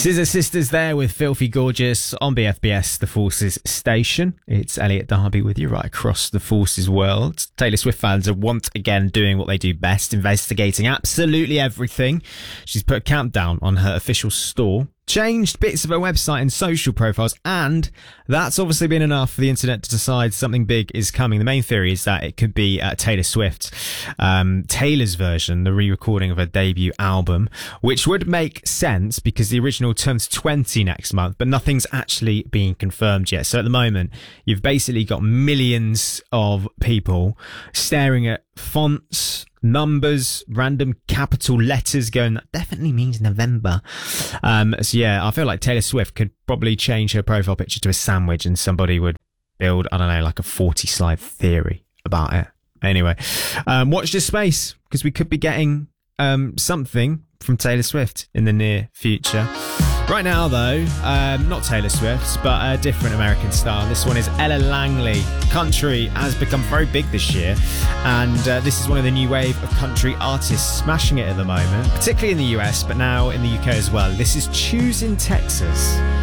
Scissor Sisters there with Filthy Gorgeous on BFBS, the Forces station. It's Elliot Darby with you right across the Forces world. Taylor Swift fans are once again doing what they do best, investigating absolutely everything. She's put a countdown on her official store, changed bits of her website and social profiles, and that's obviously been enough for the internet to decide something big is coming. The main theory is that it could be Taylor Swift, Taylor's version, the re-recording of her debut album, which would make sense because the original turns 20 next month, but nothing's actually been confirmed yet. So at the moment, you've basically got millions of people staring at fonts, numbers, random capital letters going, that definitely means November. So yeah, I feel like Taylor Swift could probably change her profile picture to a sandwich and somebody would build, I don't know, like a 40 slide theory about it. Anyway, watch this space because we could be getting something from Taylor Swift in the near future. Right now, though, not Taylor Swift, but a different American star. This one is Ella Langley. Country has become very big this year, and this is one of the new wave of country artists smashing it at the moment, particularly in the US, but now in the UK as well. This is Choosing Texas.